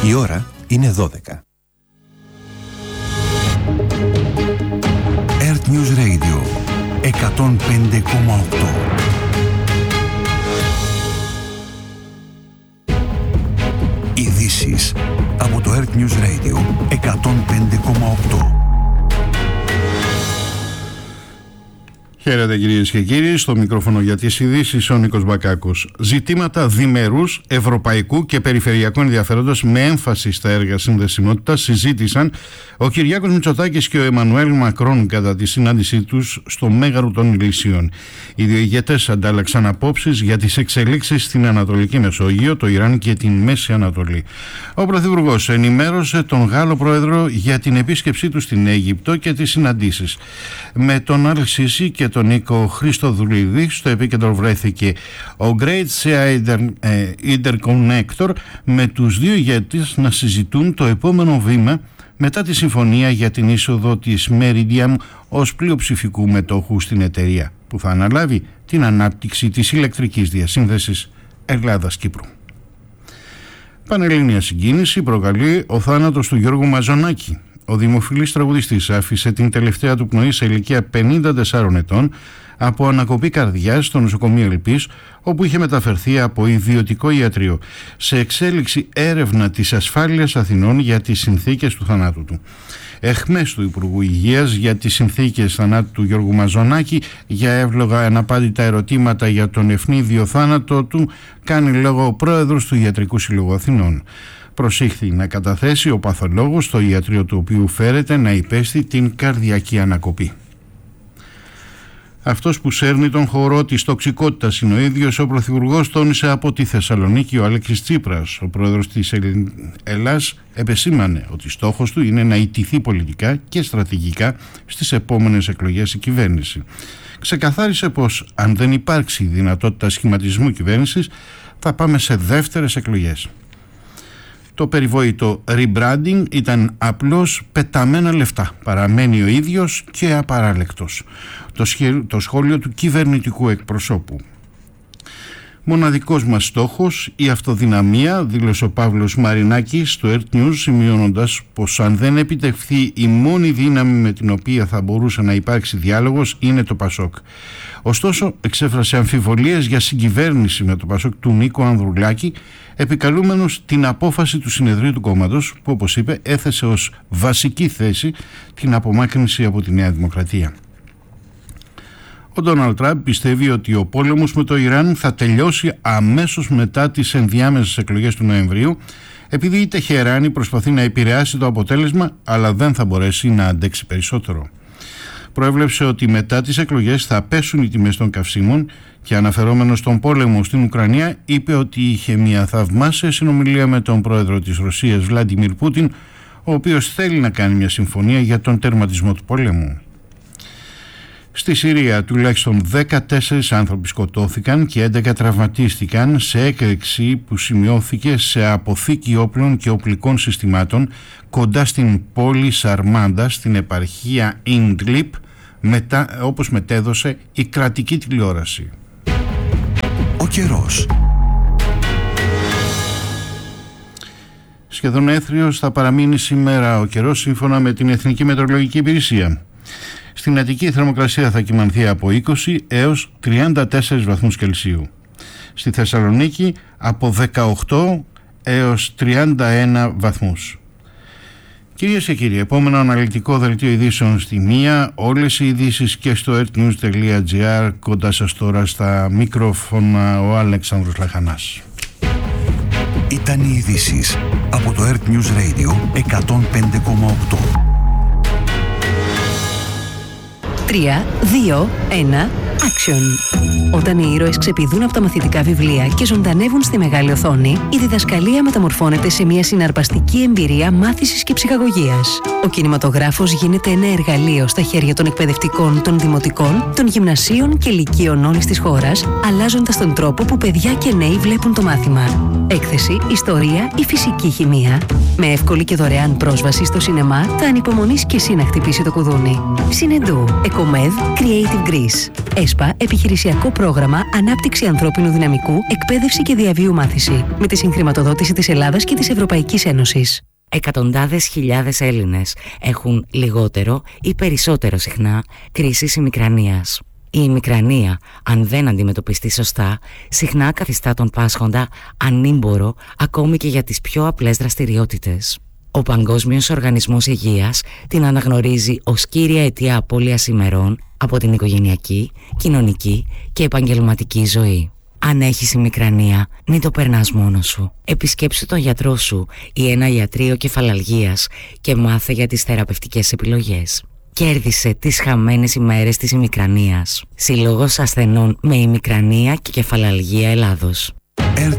Η ώρα είναι 12. Earth News Radio 105,8. Ειδήσεις από το Earth News Radio 105,8. Χαίρετε κυρίες και κύριοι, στο μικρόφωνο για τις ειδήσεις ο Νίκος Μπακάκος. Ζητήματα διμερούς, ευρωπαϊκού και περιφερειακού ενδιαφέροντος με έμφαση στα έργα συνδεσιμότητας συζήτησαν ο Κυριάκος Μητσοτάκης και ο Εμμανουέλ Μακρόν κατά τη συνάντησή τους στο Μέγαρο των Ηλυσίων. Οι δύο ηγέτες αντάλλαξαν απόψεις για τις εξελίξεις στην Ανατολική Μεσόγειο, το Ιράν και την Μέση Ανατολή. Ο Πρωθυπουργός ενημέρωσε τον Γάλλο Πρόεδρο για την επίσκεψή του στην Αίγυπτο και τις συναντήσεις. Με τον Αλ-Σίση και τον Νίκο Χριστοδουλίδη στο επίκεντρο βρέθηκε ο Great Sea Interconnector, με τους δύο ηγέτες να συζητούν το επόμενο βήμα μετά τη συμφωνία για την είσοδο της Meridiam ως πλειοψηφικού μετόχου στην εταιρεία, που θα αναλάβει την ανάπτυξη της ηλεκτρικής διασύνδεσης Ελλάδας-Κύπρου. Πανελλήνια συγκίνηση προκαλεί ο θάνατος του Γιώργου Μαζονάκη. Ο δημοφιλής τραγουδιστής άφησε την τελευταία του πνοή σε ηλικία 54 ετών από ανακοπή καρδιάς στο νοσοκομείο Ελπής, όπου είχε μεταφερθεί από ιδιωτικό ιατρείο. Σε εξέλιξη έρευνα της Ασφάλειας Αθηνών για τις συνθήκες του θανάτου του. Εχμές του Υπουργού Υγείας για τις συνθήκες θανάτου του Γιώργου Μαζονάκη, για εύλογα αναπάντητα ερωτήματα για τον ευνίδιο θάνατο του, κάνει λόγο ο πρόεδρος του Ιατρικού Συλλόγου Αθηνών. Προσήχθη να καταθέσει ο παθολόγος στο ιατρείο του οποίου φέρεται να υπέστη την καρδιακή ανακοπή. Αυτός που σέρνει τον χορό της τοξικότητας είναι ο ίδιος ο Πρωθυπουργός, τόνισε από τη Θεσσαλονίκη ο Αλέξης Τσίπρας. Ο πρόεδρος της Ελλάς επεσήμανε ότι στόχος του είναι να ιτηθεί πολιτικά και στρατηγικά στις επόμενες εκλογές η κυβέρνηση. Ξεκαθάρισε πως αν δεν υπάρξει δυνατότητα σχηματισμού κυβέρνησης θα πάμε σε δεύτερες εκλογές. Το περιβόητο rebranding ήταν απλώς πεταμένα λεφτά. Παραμένει ο ίδιος και απαράλεκτος. Το σχόλιο του κυβερνητικού εκπροσώπου. Μοναδικός μας στόχος η αυτοδυναμία, δήλωσε ο Παύλος Μαρινάκης στο Earth News, σημειώνοντας πως αν δεν επιτευχθεί η μόνη δύναμη με την οποία θα μπορούσε να υπάρξει διάλογος είναι το Πασόκ. Ωστόσο, εξέφρασε αμφιβολίες για συγκυβέρνηση με το Πασόκ του Νίκο Ανδρουλάκη, επικαλούμενος την απόφαση του συνεδρίου του κόμματος, που όπως είπε έθεσε ως βασική θέση την απομάκρυνση από τη Νέα Δημοκρατία. Ο Ντόναλντ Τραμπ πιστεύει ότι ο πόλεμος με το Ιράν θα τελειώσει αμέσως μετά τις ενδιάμεσες εκλογές του Νοεμβρίου, επειδή η Τεχεράνη προσπαθεί να επηρεάσει το αποτέλεσμα, αλλά δεν θα μπορέσει να αντέξει περισσότερο. Προέβλεψε ότι μετά τις εκλογές θα πέσουν οι τιμές των καυσίμων και, αναφερόμενος στον πόλεμο στην Ουκρανία, είπε ότι είχε μια θαυμάσια συνομιλία με τον πρόεδρο της Ρωσίας Βλάντιμιρ Πούτιν, ο οποίος θέλει να κάνει μια συμφωνία για τον τερματισμό του πολέμου. Στη Συρία τουλάχιστον 14 άνθρωποι σκοτώθηκαν και 11 τραυματίστηκαν σε έκρηξη που σημειώθηκε σε αποθήκη όπλων και οπλικών συστημάτων κοντά στην πόλη Σαρμάντα στην επαρχία Ιντλιπ, όπως μετέδωσε η κρατική τηλεόραση. Ο καιρός. Σχεδόν έθριος θα παραμείνει σήμερα ο καιρός σύμφωνα με την Εθνική Μετεωρολογική Υπηρεσία. Στην Αττική η θερμοκρασία θα κυμανθεί από 20 έως 34 βαθμούς Κελσίου. Στη Θεσσαλονίκη από 18 έως 31 βαθμούς. Κυρίες και κύριοι, επόμενο αναλυτικό δελτίο ειδήσεων στη 1. Όλες οι ειδήσεις και στο earthnews.gr. Κοντά σας τώρα στα μικρόφωνα ο Αλέξανδρος Λαχανάς. Ήταν οι ειδήσεις από το Earth News Radio 105,8. 3, 2, 1, action! Όταν οι ήρωες ξεπηδούν από τα μαθητικά βιβλία και ζωντανεύουν στη μεγάλη οθόνη, η διδασκαλία μεταμορφώνεται σε μια συναρπαστική εμπειρία μάθησης και ψυχαγωγίας. Ο κινηματογράφος γίνεται ένα εργαλείο στα χέρια των εκπαιδευτικών, των δημοτικών, των γυμνασίων και λυκείων όλης της χώρας, αλλάζοντας τον τρόπο που παιδιά και νέοι βλέπουν το μάθημα. Έκθεση, ιστορία ή φυσική χημεία. Με εύκολη και δωρεάν πρόσβαση στο σινεμά, θα ανυπομονείς και εσύ να χτυπήσει το κουδούνι. Συνεντού. Ecomed Creative Greece. ΕΣΠΑ επιχειρησιακό πρόγραμμα Ανάπτυξη ανθρώπινου δυναμικού, εκπαίδευση και διαβίου μάθηση, με τη συγχρηματοδότηση της Ελλάδας και της Ευρωπαϊκής Ένωσης. Εκατοντάδες χιλιάδες Έλληνες έχουν λιγότερο ή περισσότερο συχνά κρίσεις ημικρανίας. Η ημικρανία, αν δεν αντιμετωπιστεί σωστά, συχνά καθιστά τον πάσχοντα ανήμπορο ακόμη και για τις πιο απλές δραστηριότητες. Ο Παγκόσμιος Οργανισμός Υγείας την αναγνωρίζει ως κύρια αιτία απώλειας ημερών από την οικογενειακή, κοινωνική και επαγγελματική ζωή. Αν έχεις ημικρανία, μην το περνάς μόνος σου. Επισκέψου τον γιατρό σου ή ένα ιατρείο κεφαλαλγίας και μάθε για τις θεραπευτικές επιλογές. Κέρδισε τις χαμένες ημέρες της ημικρανίας. Σύλλογος ασθενών με ημικρανία και κεφαλαλγία Ελλάδος. Earth